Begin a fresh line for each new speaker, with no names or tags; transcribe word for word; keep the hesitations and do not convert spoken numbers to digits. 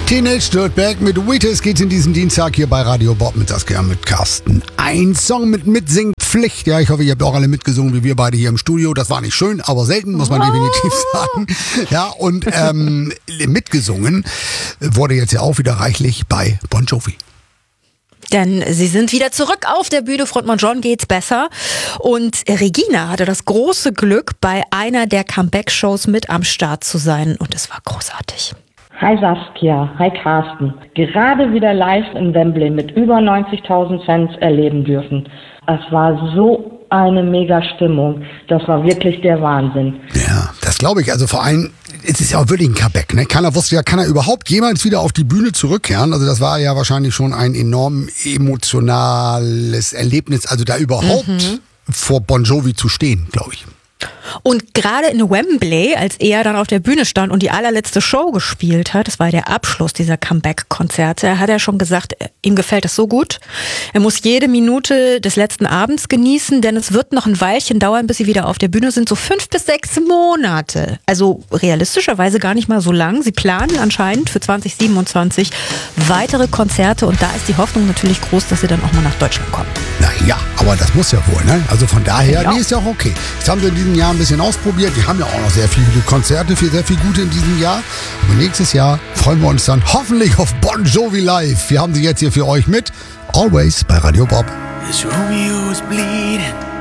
Teenage Dirtbag mit Wheaties geht's in diesem Dienstag hier bei Radio Bob mit Saskia, mit Carsten. Ein Song mit Mitsingpflicht. Ja, ich hoffe, ihr habt auch alle mitgesungen, wie wir beide hier im Studio. Das war nicht schön, aber selten, muss man definitiv sagen. Ja, und ähm, mitgesungen wurde jetzt ja auch wieder reichlich bei Bon Jovi.
Denn sie sind wieder zurück auf der Bühne. Frontmann John geht's besser. Und Regina hatte das große Glück, bei einer der Comeback-Shows mit am Start zu sein. Und es war großartig.
Hi Saskia, hi Carsten. Gerade wieder live in Wembley mit über neunzigtausend Fans erleben dürfen. Es war so eine mega Stimmung. Das war wirklich der Wahnsinn.
Ja, das glaube ich. Also vor allem, es ist ja auch wirklich ein Comeback. Ne? Keiner wusste ja, kann er überhaupt jemals wieder auf die Bühne zurückkehren? Also das war ja wahrscheinlich schon ein enorm emotionales Erlebnis. Also da überhaupt mhm. vor Bon Jovi zu stehen, glaube ich.
Und gerade in Wembley, als er dann auf der Bühne stand und die allerletzte Show gespielt hat, das war der Abschluss dieser Comeback-Konzerte, hat er schon gesagt, ihm gefällt das so gut. Er muss jede Minute des letzten Abends genießen, denn es wird noch ein Weilchen dauern, bis sie wieder auf der Bühne sind, so fünf bis sechs Monate. Also realistischerweise gar nicht mal so lang. Sie planen anscheinend für zwanzig siebenundzwanzig weitere Konzerte und da ist die Hoffnung natürlich groß, dass sie dann auch mal nach Deutschland kommen.
Naja, aber das muss ja wohl, ne? Also von daher,
ja.
nee, ist ja auch okay. Jetzt haben sie in diesem Jahr ein bisschen ausprobiert. Wir haben ja auch noch sehr viele Konzerte, für sehr viel Gute in diesem Jahr. Und nächstes Jahr freuen wir uns dann hoffentlich auf Bon Jovi live. Wir haben sie jetzt hier für euch mit Always bei Radio Bob.
This Romeo is bleeding.